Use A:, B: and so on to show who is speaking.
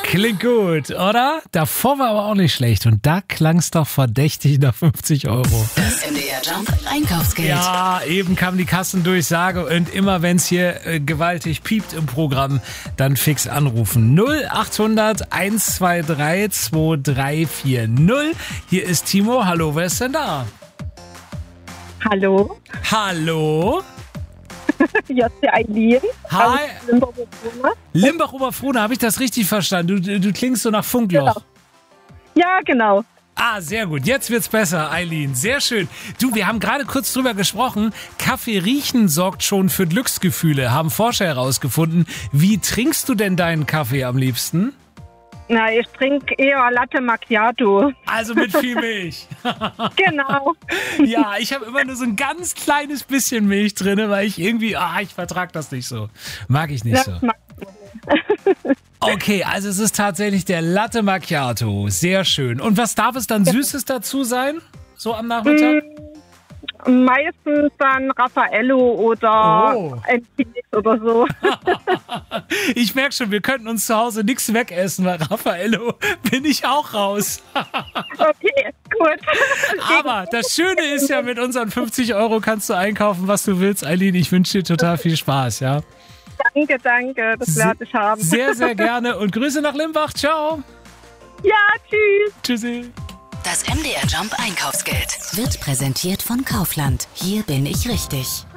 A: Klingt gut, oder? Davor war aber auch nicht schlecht. Und da klang's doch verdächtig nach 50 Euro.
B: Das MDR Jump Einkaufsgeld.
A: Ja, eben kam die Kassendurchsage und immer wenn's hier gewaltig piept im Programm, dann fix anrufen. 0800 123 2340. Hier ist Timo. Hallo, wer ist denn da?
C: Hallo,
A: Hallo?
C: hier ist die Eileen.
A: Hi.
C: Limbach-Oberfrohna.
A: Limbach-Oberfrohna, habe ich das richtig verstanden? Du klingst so nach Funkloch.
C: Ja, genau.
A: Ah, sehr gut. Jetzt wird's besser, Eileen. Sehr schön. Du, wir haben gerade kurz drüber gesprochen. Kaffee riechen sorgt schon für Glücksgefühle, haben Forscher herausgefunden. Wie trinkst du denn deinen Kaffee am liebsten?
C: Na, ich trinke eher Latte Macchiato.
A: Also mit viel Milch.
C: Genau.
A: Ja, ich habe immer nur so ein ganz kleines bisschen Milch drin, weil ich irgendwie, ich vertrag das nicht so. Mag ich nicht so.
C: Das mag ich.
A: Okay, also es ist tatsächlich der Latte Macchiato. Sehr schön. Und was darf es dann Süßes dazu sein? So am Nachmittag?
C: Meistens dann Raffaello oder ein Phoenix oder so.
A: Ich merke schon, wir könnten uns zu Hause nichts wegessen, weil Raffaello bin ich auch raus.
C: Okay, gut.
A: Aber das Schöne ist ja, mit unseren 50 Euro kannst du einkaufen, was du willst, Eileen. Ich wünsche dir total viel Spaß, ja?
C: Danke, das werde ich haben.
A: Sehr, sehr gerne und Grüße nach Limbach. Ciao.
C: Ja, tschüss.
A: Tschüssi.
B: Das MDR Jump Einkaufsgeld wird präsentiert von Kaufland. Hier bin ich richtig.